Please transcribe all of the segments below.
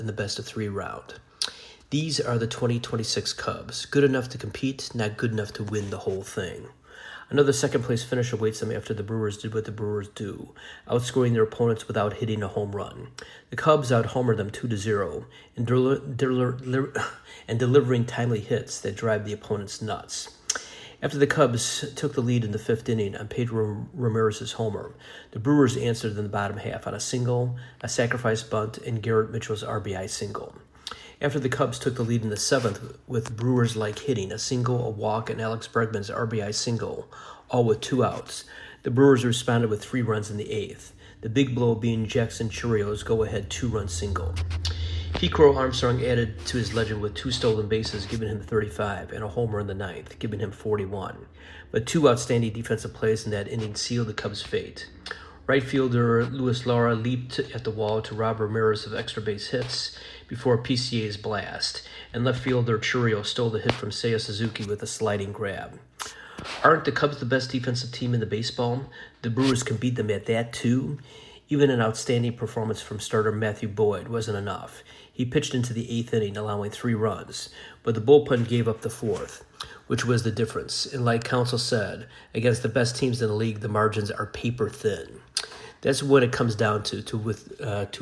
in the best-of-3 round. These are the 2026 Cubs, good enough to compete, not good enough to win the whole thing. Another second-place finish awaits them after the Brewers did what the Brewers do, outscoring their opponents without hitting a home run. The Cubs out-homered them 2-0 and delivering timely hits that drive the opponents nuts. After the Cubs took the lead in the fifth inning on Pedro Ramirez's homer, the Brewers answered in the bottom half on a single, a sacrifice bunt, and Garrett Mitchell's RBI single. After the Cubs took the lead in the seventh with Brewers-like hitting, a single, a walk, and Alex Bregman's RBI single, all with 2 outs, the Brewers responded with 3 runs in the eighth, the big blow being Jackson Choury's go-ahead 2-run single. Pete Crow Armstrong added to his legend with 2 stolen bases, giving him 35, and a homer in the ninth, giving him 41. But 2 outstanding defensive plays in that inning sealed the Cubs' fate. Right fielder Luis Lara leaped at the wall to rob Ramirez of extra base hits before PCA's blast, and left fielder Choury stole the hit from Seiya Suzuki with a sliding grab. Aren't the Cubs the best defensive team in the baseball? The Brewers can beat them at that too. Even an outstanding performance from starter Matthew Boyd wasn't enough. He pitched into the eighth inning, allowing 3 runs, but the bullpen gave up the fourth, which was the difference. And like Counsell said, against the best teams in the league, the margins are paper thin. That's what it comes down to with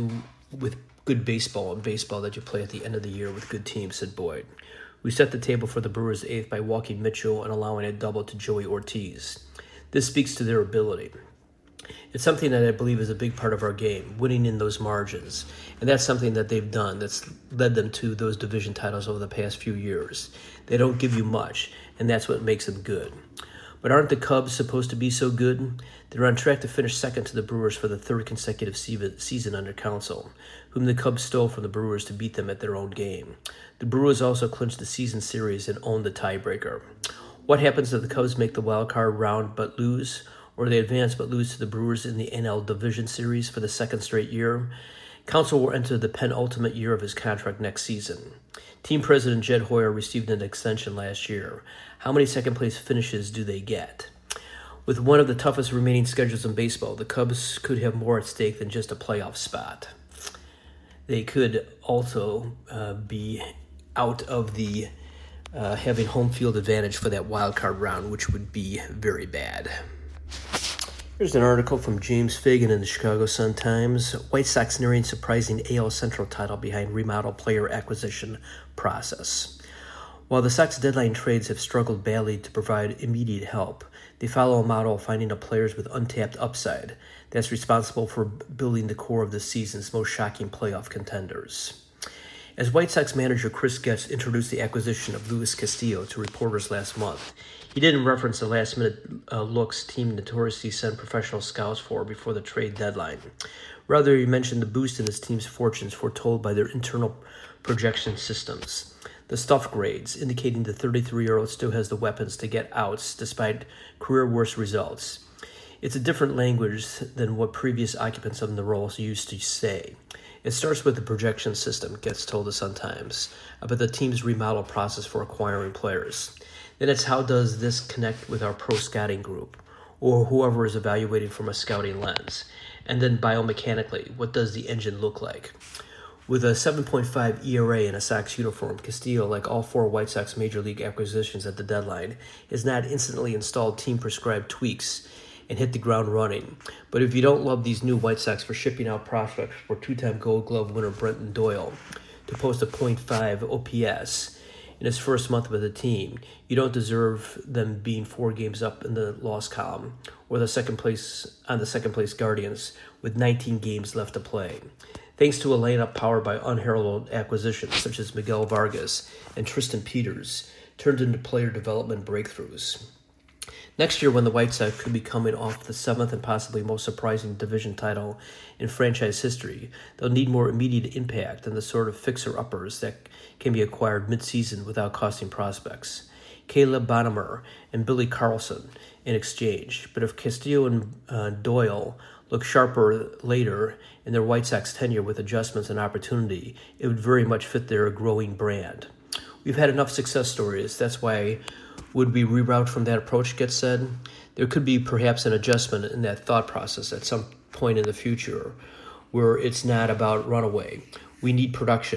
good baseball and baseball that you play at the end of the year with good teams, said Boyd. We set the table for the Brewers' eighth by walking Mitchell and allowing a double to Joey Ortiz. This speaks to their ability. It's something that I believe is a big part of our game, winning in those margins. And that's something that they've done that's led them to those division titles over the past few years. They don't give you much, and that's what makes them good. But aren't the Cubs supposed to be so good? They're on track to finish second to the Brewers for the 3rd consecutive season under Counsell, whom the Cubs stole from the Brewers to beat them at their own game. The Brewers also clinched the season series and owned the tiebreaker. What happens if the Cubs make the wild card round but lose, or they advance but lose to the Brewers in the NL Division Series for the 2nd straight year? Counsell will enter the penultimate year of his contract next season. Team president Jed Hoyer received an extension last year. How many second-place finishes do they get? With one of the toughest remaining schedules in baseball, the Cubs could have more at stake than just a playoff spot. They could also be out of the having home field advantage for that wild card round, which would be very bad. Here's an article from James Fagan in the Chicago Sun-Times. White Sox nearing surprising AL Central title behind remodel player acquisition process. While the Sox deadline trades have struggled badly to provide immediate help, they follow a model of finding players with untapped upside that's responsible for building the core of the season's most shocking playoff contenders. As White Sox manager Chris Getz introduced the acquisition of Luis Castillo to reporters last month, he didn't reference the last-minute looks team notoriously sent professional scouts for before the trade deadline. Rather, he mentioned the boost in his team's fortunes foretold by their internal projection systems. The stuff grades, indicating the 33-year-old still has the weapons to get outs despite career-worst results. It's a different language than what previous occupants of the roles used to say. It starts with the projection system, Getz told the Sun-Times, about the team's remodel process for acquiring players. Then it's how does this connect with our pro scouting group, or whoever is evaluating from a scouting lens. And then biomechanically, what does the engine look like? With a 7.5 ERA in a Sox uniform, Castillo, like all 4 White Sox major league acquisitions at the deadline, has not instantly installed team-prescribed tweaks and hit the ground running. But if you don't love these new White Sox for shipping out prospects for 2-time Gold Glove winner Brenton Doyle to post a .5 OPS in his first month with the team, you don't deserve them being 4 games up in the loss column or the second place Guardians with 19 games left to play. Thanks to a lineup powered by unheralded acquisitions such as Miguel Vargas and Tristan Peters, turned into player development breakthroughs. Next year, when the White Sox could be coming off the 7th and possibly most surprising division title in franchise history, they'll need more immediate impact than the sort of fixer-uppers that can be acquired mid-season without costing prospects. Caleb Bonham and Billy Carlson in exchange. But if Castillo and Doyle look sharper later in their White Sox tenure with adjustments and opportunity, it would very much fit their growing brand. We've had enough success stories. That's why would we reroute from that approach, Getz said. There could be perhaps an adjustment in that thought process at some point in the future where it's not about runaway, We need production.